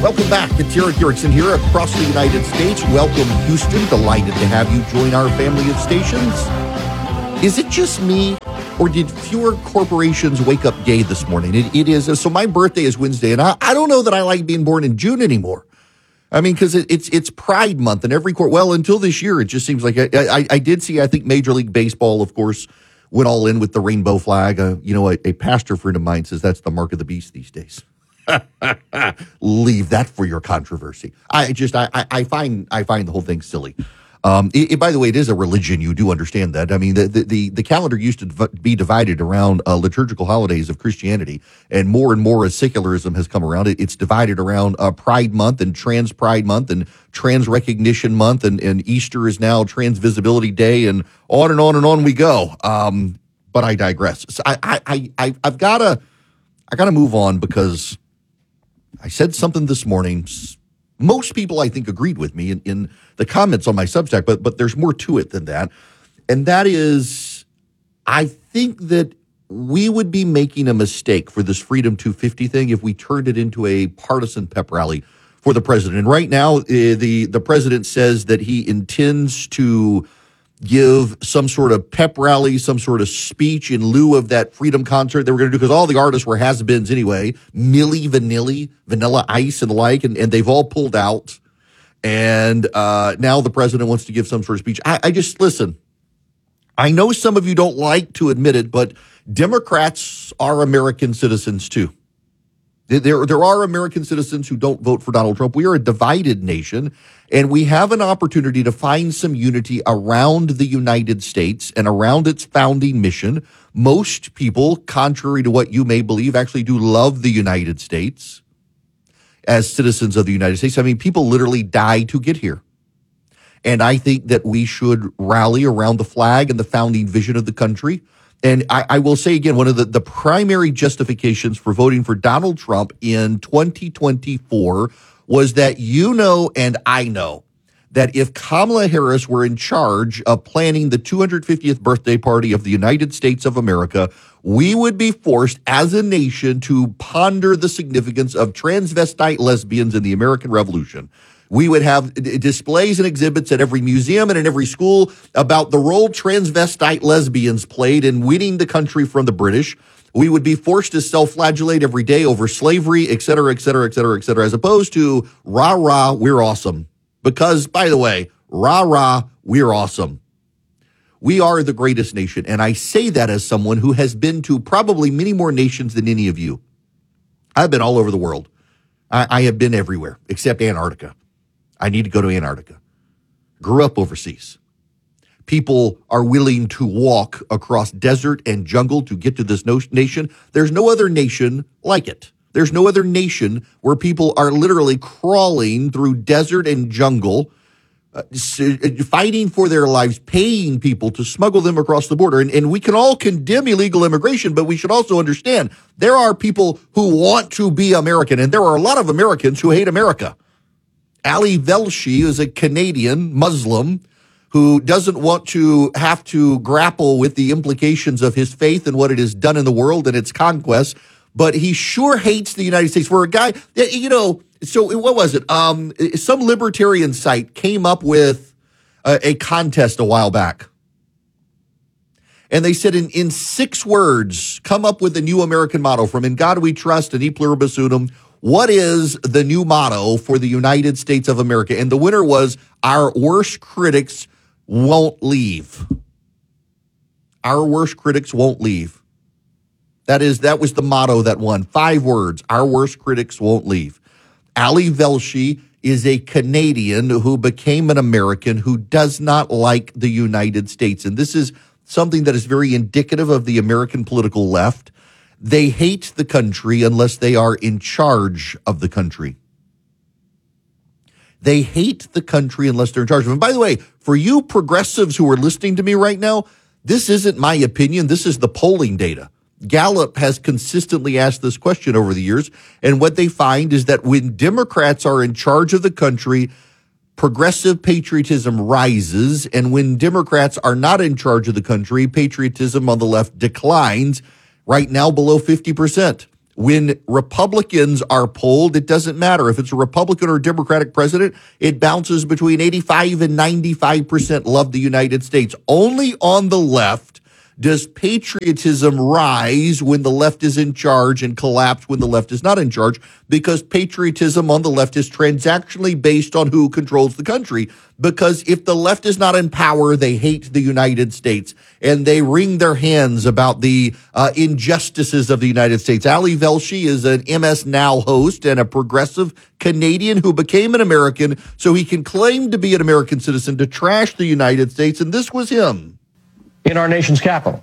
Welcome back. It's Erick Erickson here across the United States. Welcome, Houston. Delighted to have you join our family of stations. Is it just me, or did fewer corporations wake up gay this morning? It is. So my birthday is Wednesday, and I don't know that I like being born in June anymore. I mean, because it's Pride Month, and until this year, it just seems like I did see, I think, Major League Baseball, of course, went all in with the rainbow flag. A pastor friend of mine says that's the mark of the beast these days. Leave that for your controversy. I find the whole thing silly. By the way, it is a religion. You do understand that. I mean, the calendar used to be divided around liturgical holidays of Christianity, and more as secularism has come around, it's divided around Pride Month and Trans Pride Month and Trans Recognition Month, and Easter is now Trans Visibility Day, and on and on and on we go. But I digress. So I've got to move on because I said something this morning. Most people, I think, agreed with me in the comments on my Substack, but there's more to it than that. And that is, I think that we would be making a mistake for this Freedom 250 thing if we turned it into a partisan pep rally for the president. And right now, the president says that he intends to give some sort of pep rally, some sort of speech in lieu of that Freedom concert they were going to do, because all the artists were has-beens anyway, Milli Vanilli, Vanilla Ice and the like, and they've all pulled out. And now the president wants to give some sort of speech. I just, listen, I know some of you don't like to admit it, but Democrats are American citizens too. There are American citizens who don't vote for Donald Trump. We are a divided nation, and we have an opportunity to find some unity around the United States and around its founding mission. Most people, contrary to what you may believe, actually do love the United States as citizens of the United States. I mean, people literally die to get here. And I think that we should rally around the flag and the founding vision of the country. And I will say again, one of the primary justifications for voting for Donald Trump in 2024 was that you know and I know that if Kamala Harris were in charge of planning the 250th birthday party of the United States of America, we would be forced as a nation to ponder the significance of transvestite lesbians in the American Revolution. We would have displays and exhibits at every museum and in every school about the role transvestite lesbians played in winning the country from the British. We would be forced to self-flagellate every day over slavery, et cetera, et cetera, et cetera, et cetera, as opposed to rah, rah, we're awesome. Because, by the way, rah, rah, we're awesome. We are the greatest nation. And I say that as someone who has been to probably many more nations than any of you. I've been all over the world. I have been everywhere except Antarctica. I need to go to Antarctica. Grew up overseas. People are willing to walk across desert and jungle to get to this nation. There's no other nation like it. There's no other nation where people are literally crawling through desert and jungle, fighting for their lives, paying people to smuggle them across the border. And we can all condemn illegal immigration, but we should also understand there are people who want to be American, and there are a lot of Americans who hate America. Ali Velshi is a Canadian Muslim who doesn't want to have to grapple with the implications of his faith and what it has done in the world and its conquests, but he sure hates the United States. For a guy, so what was it? Some libertarian site came up with a contest a while back. And they said in 6 words, come up with a new American motto from In God We Trust and E Pluribus Unum. What is the new motto for the United States of America? And the winner was, our worst critics won't leave. Our worst critics won't leave. That was the motto that won. 5 words. Our worst critics won't leave. Ali Velshi is a Canadian who became an American who does not like the United States. And this is something that is very indicative of the American political left. They hate the country unless they are in charge of the country. They hate the country unless they're in charge of it. And by the way, for you progressives who are listening to me right now, this isn't my opinion. This is the polling data. Gallup has consistently asked this question over the years, and what they find is that when Democrats are in charge of the country, progressive patriotism rises, and when Democrats are not in charge of the country, patriotism on the left declines, right now below 50%. When Republicans are polled, it doesn't matter. If it's a Republican or a Democratic president, it bounces between 85 and 95% love the United States. Only on the left does patriotism rise when the left is in charge and collapse when the left is not in charge, because patriotism on the left is transactionally based on who controls the country. Because if the left is not in power, they hate the United States and they wring their hands about the injustices of the United States. Ali Velshi is an MS Now host and a progressive Canadian who became an American so he can claim to be an American citizen to trash the United States. And this was him. In our nation's capital.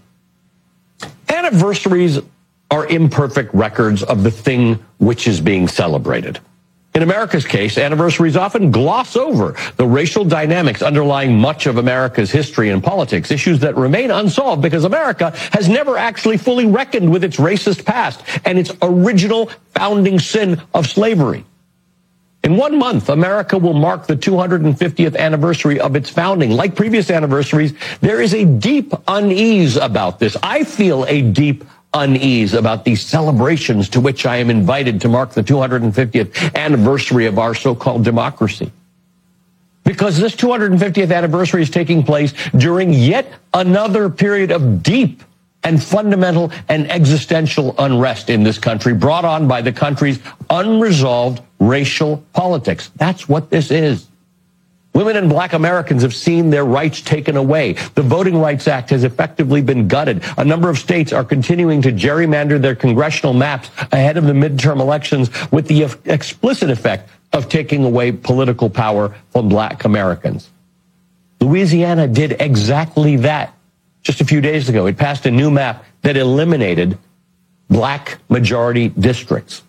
Anniversaries are imperfect records of the thing which is being celebrated. In America's case, anniversaries often gloss over the racial dynamics underlying much of America's history and politics, issues that remain unsolved because America has never actually fully reckoned with its racist past and its original founding sin of slavery. In 1 month, America will mark the 250th anniversary of its founding. Like previous anniversaries, there is a deep unease about this. I feel a deep unease about these celebrations to which I am invited to mark the 250th anniversary of our so-called democracy. Because this 250th anniversary is taking place during yet another period of deep and fundamental and existential unrest in this country, brought on by the country's unresolved racial politics. That's what this is. Women and black Americans have seen their rights taken away. The Voting Rights Act has effectively been gutted. A number of states are continuing to gerrymander their congressional maps ahead of the midterm elections with the explicit effect of taking away political power from black Americans. Louisiana did exactly that. Just a few days ago, it passed a new map that eliminated black majority districts.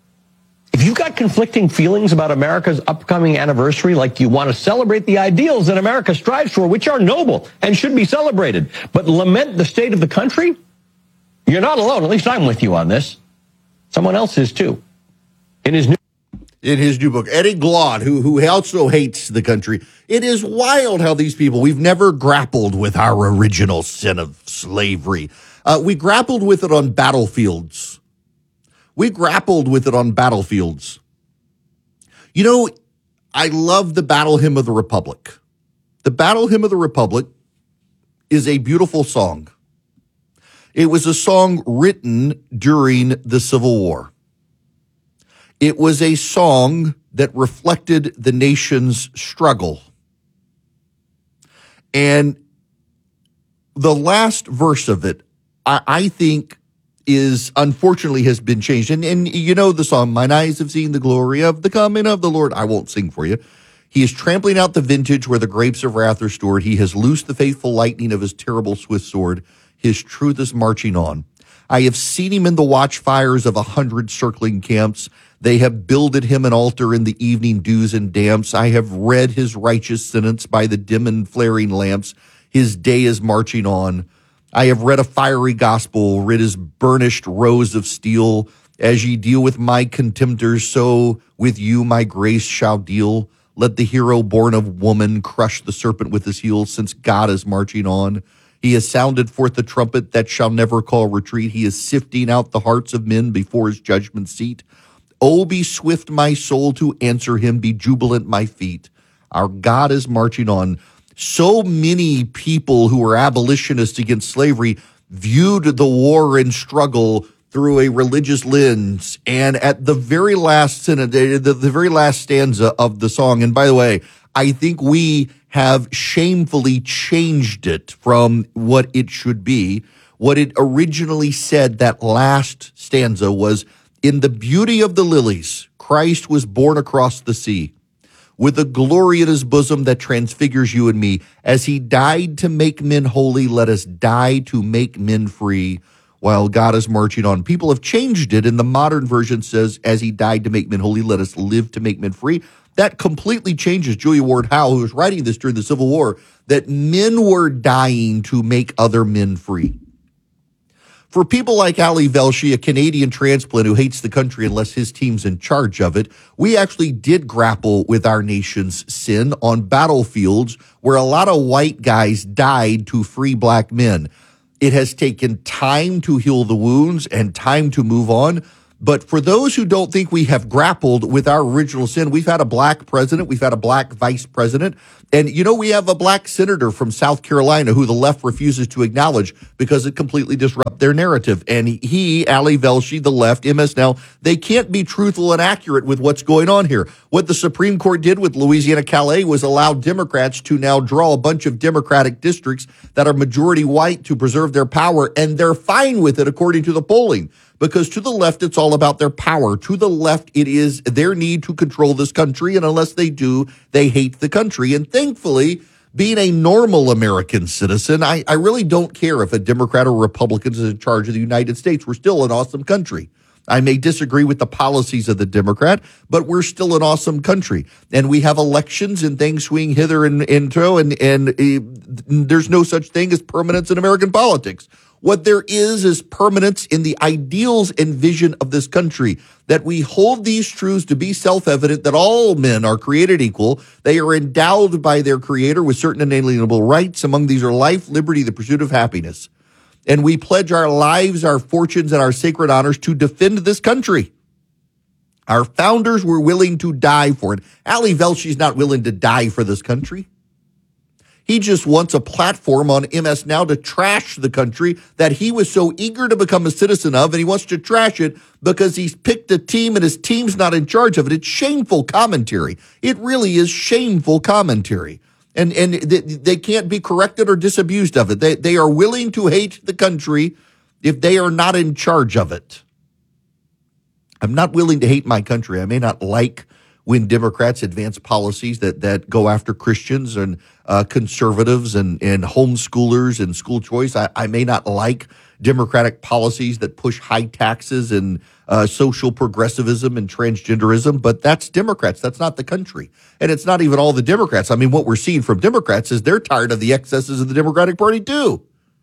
If you've got conflicting feelings about America's upcoming anniversary, like you want to celebrate the ideals that America strives for, which are noble and should be celebrated, but lament the state of the country, you're not alone. At least I'm with you on this. Someone else is too. In his new book, Eddie Glaude, who also hates the country. It is wild how these people, we've never grappled with our original sin of slavery. We grappled with it on battlefields. You know, I love the Battle Hymn of the Republic. The Battle Hymn of the Republic is a beautiful song. It was a song written during the Civil War. It was a song that reflected the nation's struggle. And the last verse of it, I think, is unfortunately has been changed. And you know the song, "Mine eyes have seen the glory of the coming of the Lord." I won't sing for you. He is trampling out the vintage where the grapes of wrath are stored. He has loosed the faithful lightning of his terrible swift sword. His truth is marching on. I have seen him in the watchfires of 100 circling camps. They have builded him an altar in the evening dews and damps. I have read his righteous sentence by the dim and flaring lamps. His day is marching on. I have read a fiery gospel, writ his burnished rose of steel. As ye deal with my contemptors, so with you my grace shall deal. Let the hero born of woman crush the serpent with his heels, since God is marching on. He has sounded forth the trumpet that shall never call retreat. He is sifting out the hearts of men before his judgment seat. Oh, be swift, my soul, to answer him. Be jubilant, my feet. Our God is marching on. So many people who were abolitionists against slavery viewed the war and struggle through a religious lens. And at the very last the very last stanza of the song, and by the way, I think we have shamefully changed it from what it should be. What it originally said, that last stanza, was, "In the beauty of the lilies, Christ was born across the sea, with a glory in his bosom that transfigures you and me. As he died to make men holy, let us die to make men free, while God is marching on." People have changed it, and the modern version says, "As he died to make men holy, let us live to make men free." That completely changes Julia Ward Howe, who was writing this during the Civil War, that men were dying to make other men free. For people like Ali Velshi, a Canadian transplant who hates the country unless his team's in charge of it, we actually did grapple with our nation's sin on battlefields where a lot of white guys died to free black men. It has taken time to heal the wounds and time to move on, But for those who don't think we have grappled with our original sin, we've had a black president, we've had a black vice president, and we have a black senator from South Carolina who the left refuses to acknowledge because it completely disrupts their narrative. And he, Ali Velshi, the left, MS Now, they can't be truthful and accurate with what's going on here. What the Supreme Court did with Louisiana Calais was allow Democrats to now draw a bunch of Democratic districts that are majority white to preserve their power, and they're fine with it according to the polling. Because to the left, it's all about their power. To the left, it is their need to control this country. And unless they do, they hate the country. And thankfully, being a normal American citizen, I really don't care if a Democrat or Republican is in charge of the United States. We're still an awesome country. I may disagree with the policies of the Democrat, but we're still an awesome country. And we have elections and things swing hither and thro, and there's no such thing as permanence in American politics. What there is permanence in the ideals and vision of this country, that we hold these truths to be self-evident, that all men are created equal. They are endowed by their creator with certain inalienable rights. Among these are life, liberty, the pursuit of happiness. And we pledge our lives, our fortunes, and our sacred honors to defend this country. Our founders were willing to die for it. Ali Velshi's not willing to die for this country. He just wants a platform on MS Now to trash the country that he was so eager to become a citizen of, and he wants to trash it because he's picked a team and his team's not in charge of it. It's shameful commentary. It really is shameful commentary. And they can't be corrected or disabused of it. They are willing to hate the country if they are not in charge of it. I'm not willing to hate my country. I may not like when Democrats advance policies that go after Christians and conservatives and homeschoolers and school choice. I may not like Democratic policies that push high taxes and social progressivism and transgenderism, but that's Democrats. That's not the country. And it's not even all the Democrats. I mean, what we're seeing from Democrats is they're tired of the excesses of the Democratic Party too.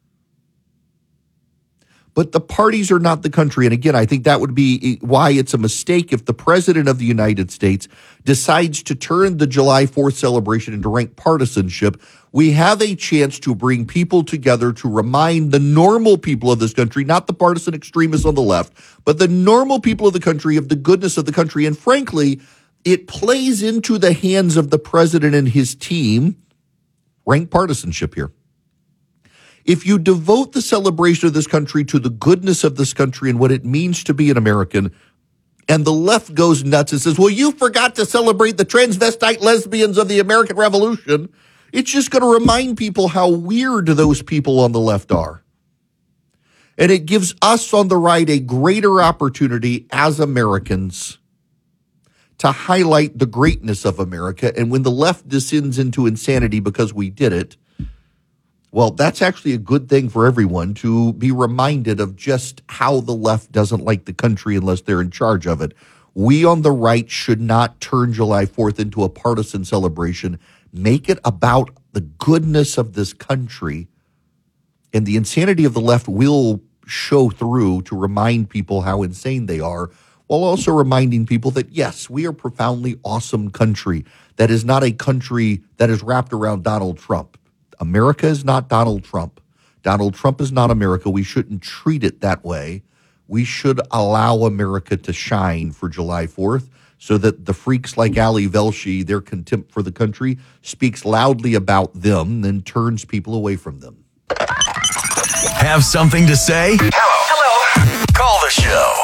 But the parties are not the country. And again, I think that would be why it's a mistake if the president of the United States decides to turn the July 4th celebration into rank partisanship. We have a chance to bring people together to remind the normal people of this country, not the partisan extremists on the left, but the normal people of the country of the goodness of the country. And frankly, it plays into the hands of the president and his team, rank partisanship here. If you devote the celebration of this country to the goodness of this country and what it means to be an American, and the left goes nuts and says, well, you forgot to celebrate the transvestite lesbians of the American Revolution, it's just going to remind people how weird those people on the left are. And it gives us on the right a greater opportunity as Americans to highlight the greatness of America. And when the left descends into insanity because we did it, well, that's actually a good thing for everyone to be reminded of just how the left doesn't like the country unless they're in charge of it. We on the right should not turn July 4th into a partisan celebration. Make it about the goodness of this country. And the insanity of the left will show through to remind people how insane they are, while also reminding people that, yes, we are a profoundly awesome country that is not a country that is wrapped around Donald Trump. America is not Donald Trump. Donald Trump is not America. We shouldn't treat it that way. We should allow America to shine for July 4th so that the freaks like Ali Velshi, their contempt for the country, speaks loudly about them and turns people away from them. Have something to say? Hello. Call the show.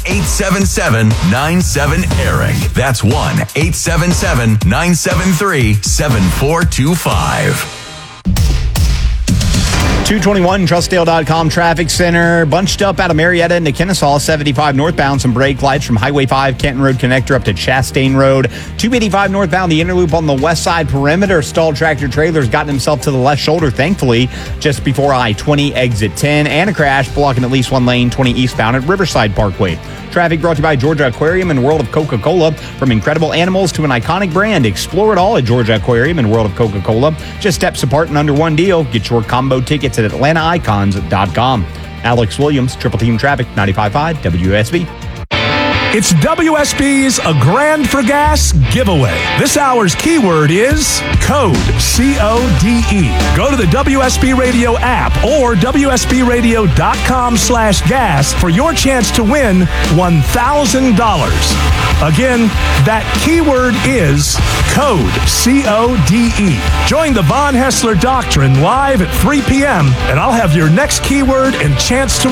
1-877-97-ERIC. That's 1-877-973-7425. 221 Trustdale.com Traffic Center. Bunched up out of Marietta into Kennesaw, 75 northbound. Some brake lights from Highway 5, Kenton Road connector up to Chastain Road. 285 northbound, the inner loop on the west side perimeter. Stalled tractor trailer's gotten himself to the left shoulder, thankfully, just before I-20 exit 10. And a crash blocking at least one lane, 20 eastbound at Riverside Parkway. Traffic brought to you by Georgia Aquarium and World of Coca-Cola. From incredible animals to an iconic brand, explore it all at Georgia Aquarium and World of Coca-Cola. Just steps apart and under one deal. Get your combo tickets at AtlantaIcons.com. Alex Williams, Triple Team Traffic, 95.5 WSB. It's WSB's A Grand for Gas giveaway. This hour's keyword is code, C-O-D-E. Go to the WSB Radio app or WSBradio.com/gas for your chance to win $1,000. Again, that keyword is code, C-O-D-E. Join the Von Hessler Doctrine live at 3 p.m. and I'll have your next keyword and chance to